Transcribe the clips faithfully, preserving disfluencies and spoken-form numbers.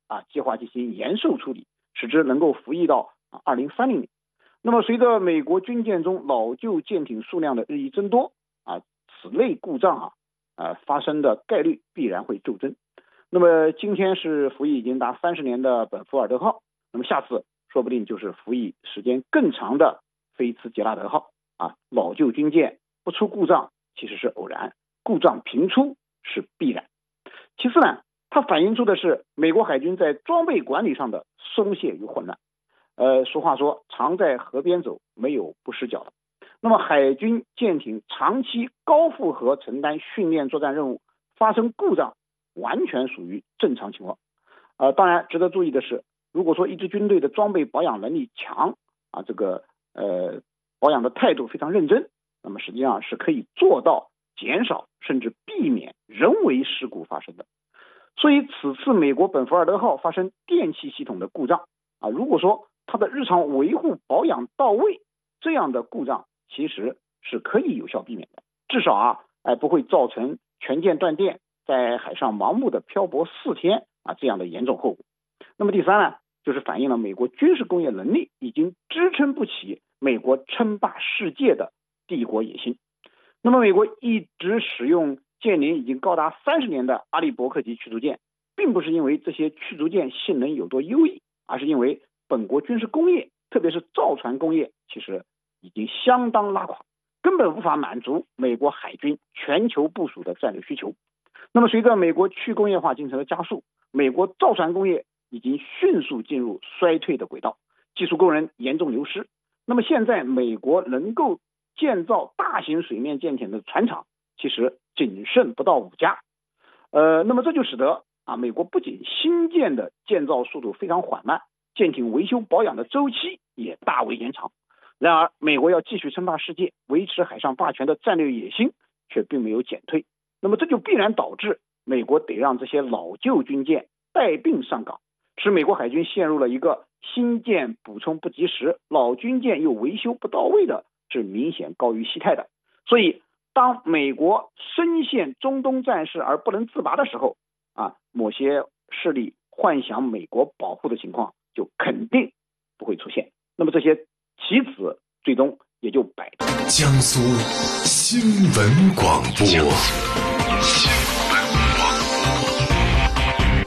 啊，计划进行延寿处理，使之能够服役到啊二零三零年。那么随着美国军舰中老旧舰艇数量的日益增多啊，此类故障啊呃发生的概率必然会骤增。那么今天是服役已经达三十年的本福尔德号，那么下次说不定就是服役时间更长的菲茨杰拉德号啊。老旧军舰不出故障其实是偶然，故障频出是必然。其次呢，它反映出的是美国海军在装备管理上的松懈与混乱。呃，俗话说，常在河边走，没有不湿脚的。那么海军舰艇长期高负荷承担训练作战任务，发生故障完全属于正常情况。呃，当然值得注意的是，如果说一支军队的装备保养能力强啊，这个呃保养的态度非常认真，那么实际上是可以做到减少甚至避免人为事故发生的。所以此次美国本福尔德号发生电气系统的故障啊，如果说它的日常维护保养到位，这样的故障其实是可以有效避免的，至少啊，哎不会造成全舰断电，在海上盲目的漂泊四天啊这样的严重后果。那么第三呢，就是反映了美国军事工业能力已经支撑不起美国称霸世界的帝国野心。那么美国一直使用建龄已经高达三十年的阿利伯克级驱逐舰，并不是因为这些驱逐舰性能有多优异，而是因为本国军事工业，特别是造船工业，其实已经相当拉垮，根本无法满足美国海军全球部署的战略需求。那么随着美国去工业化进程的加速，美国造船工业已经迅速进入衰退的轨道，技术工人严重流失。那么现在美国能够建造大型水面舰艇的船厂其实仅剩不到五家。呃，那么这就使得啊，美国不仅新舰的建造速度非常缓慢，舰艇维修保养的周期也大为延长。然而美国要继续称霸世界，维持海上霸权的战略野心却并没有减退。那么这就必然导致美国得让这些老旧军舰带病上岗，使美国海军陷入了一个新舰补充不及时，老军舰又维修不到位的是明显高于西态的。所以当美国深陷中东战事而不能自拔的时候啊，某些势力幻想美国保护的情况就肯定不会出现。那么这些棋子最终也就摆脱。 江苏新闻广播，新闻广播。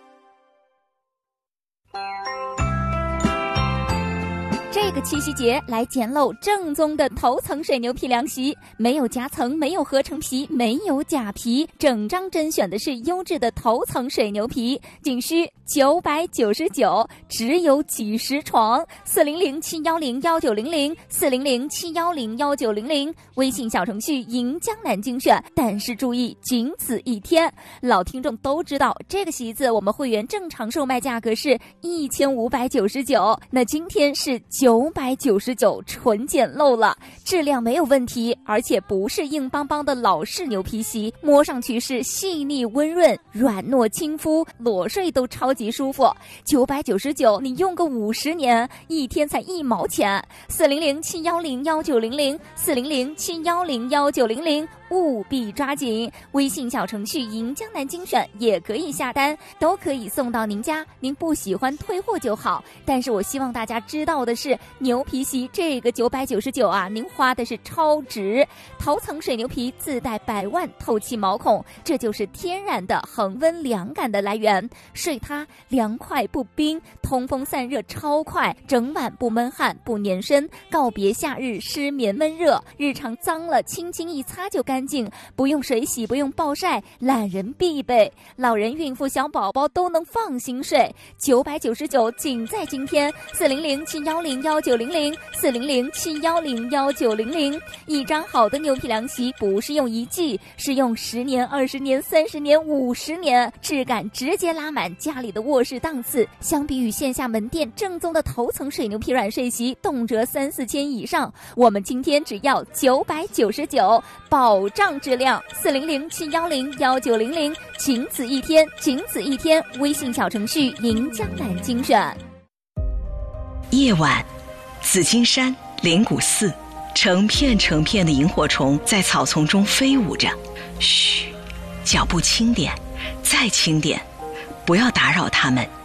这个七夕节来捡漏正宗的头层水牛皮凉席，没有夹层，没有合成皮，没有假皮，整张甄选的是优质的头层水牛皮，仅需九百九十九，只有几十床。四零零七幺零幺九零零，四零零七幺零幺九零零，微信小程序迎江南精选。但是注意，仅此一天。老听众都知道，这个席子我们会员正常售卖价格是一千五百九十九，那今天是九百九十九，纯捡漏了，质量没有问题，而且不是硬邦邦的老式牛皮席，摸上去是细腻温润、软糯亲肤，裸睡都超级舒服。九百九十九，你用个五十年，一天才一毛钱。四零零七幺零幺九零零，四零零七幺零幺九零零，务必抓紧。微信小程序迎江南精选也可以下单，都可以送到您家。您不喜欢退货就好，但是我希望大家知道的是，牛皮席这个九百九十九啊，您花的是超值。头层水牛皮自带百万透气毛孔，这就是天然的恒温凉感的来源。睡它凉快不冰，通风散热超快，整晚不闷汗不粘身，告别夏日失眠闷热，日常脏了轻轻一擦就干净，不用水洗不用暴晒，懒人必备，老人孕妇小宝宝都能放心睡。九百九十九仅在今天。四零零七幺零幺九零零，四零零七幺零幺九零零。一张好的牛皮凉席不是用一季，是用十年二十年三十年五十年，质感直接拉满家里的卧室档次。相比于线下门店正宗的头层水牛皮软睡席动辄三四千以上，我们今天只要九百九十九，保障质量。四零零七幺零幺九零零，仅此一天，仅此一天。微信小程序迎江南精选。 夜晚，紫金山、灵谷寺，成片成片的萤火虫在草丛中飞舞着。嘘，脚步轻点，再轻点，不要打扰它们。